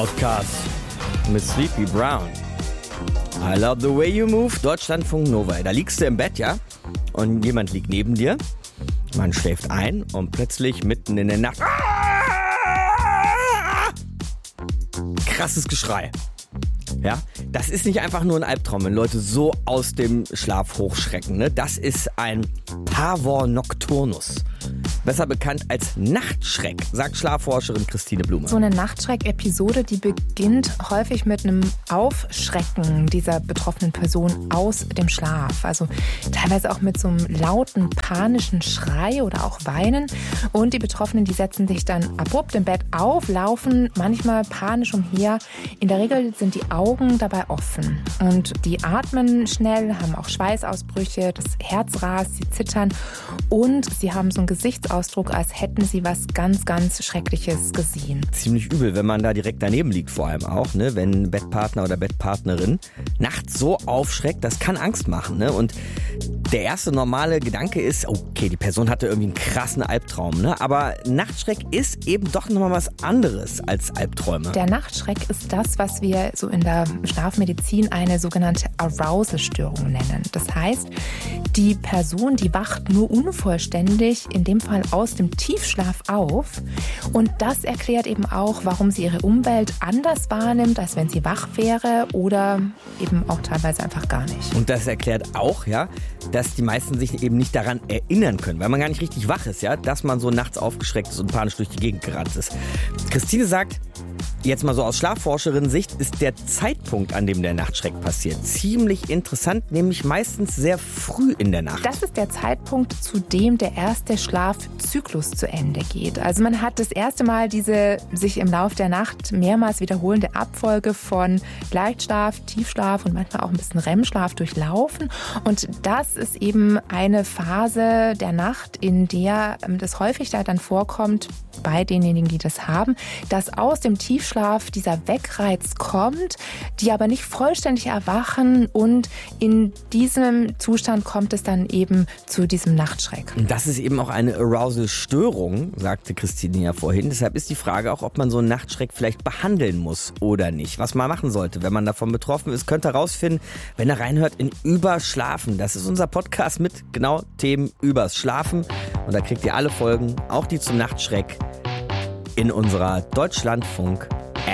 Outcast mit Sleepy Brown. I love the way you move. Deutschlandfunk Nova. Da liegst du im Bett, ja? Und jemand liegt neben dir. Man schläft ein und plötzlich mitten in der Nacht. Krasses Geschrei. Ja, das ist nicht einfach nur ein Albtraum, wenn Leute so aus dem Schlaf hochschrecken. Ne? Das ist ein Pavor Nocturnus. Besser bekannt als Nachtschreck, sagt Schlafforscherin Christine Blume. So eine Nachtschreck-Episode, die beginnt häufig mit einem Aufschrecken dieser betroffenen Person aus dem Schlaf. Also teilweise auch mit so einem lauten, panischen Schrei oder auch Weinen. Und die Betroffenen, die setzen sich dann abrupt im Bett auf, laufen manchmal panisch umher. In der Regel sind die Augen dabei offen. Und die atmen schnell, haben auch Schweißausbrüche, das Herz rast, sie zittern. Und sie haben so einen Gesichtsausdruck, als hätten sie was ganz, ganz Schreckliches gesehen. Ziemlich übel, wenn man da direkt daneben liegt, vor allem auch, ne? Wenn Bettpartner oder Bettpartnerin nachts so aufschreckt, das kann Angst machen. Ne? Und der erste normale Gedanke ist, okay, die Person hatte irgendwie einen krassen Albtraum. Ne? Aber Nachtschreck ist eben doch nochmal was anderes als Albträume. Der Nachtschreck ist das, was wir so in der Schlafmedizin eine sogenannte Arousal-Störung nennen. Das heißt, die Person, die wacht nur unvollständig, in dem Fall aus dem Tiefschlaf auf. Und das erklärt eben auch, warum sie ihre Umwelt anders wahrnimmt, als wenn sie wach wäre oder eben auch teilweise einfach gar nicht. Und das erklärt auch, ja, dass die meisten sich eben nicht daran erinnern können, weil man gar nicht richtig wach ist, ja, dass man so nachts aufgeschreckt ist und panisch durch die Gegend gerannt ist. Christine sagt, jetzt mal so aus Schlafforscherin-Sicht ist der Zeitpunkt, an dem der Nachtschreck passiert, ziemlich interessant, nämlich meistens sehr früh in der Nacht. Das ist der Zeitpunkt, zu dem der erste Schlafzyklus zu Ende geht. Also man hat das erste Mal diese sich im Laufe der Nacht mehrmals wiederholende Abfolge von Leichtschlaf, Tiefschlaf und manchmal auch ein bisschen REM-Schlaf durchlaufen. Und das ist eben eine Phase der Nacht, in der das häufig da dann vorkommt, bei denjenigen, die das haben, dass aus dem Tiefschlaf dieser Wegreiz kommt, die aber nicht vollständig erwachen und in diesem Zustand kommt es dann eben zu diesem Nachtschreck. Und das ist eben auch eine Arousal-Störung, sagte Christine ja vorhin. Deshalb ist die Frage auch, ob man so einen Nachtschreck vielleicht behandeln muss oder nicht. Was man machen sollte, wenn man davon betroffen ist, könnt ihr rausfinden, wenn ihr reinhört in Überschlafen. Das ist unser Podcast mit genau Themen übers Schlafen. Und da kriegt ihr alle Folgen, auch die zum Nachtschreck, in unserer Deutschlandfunk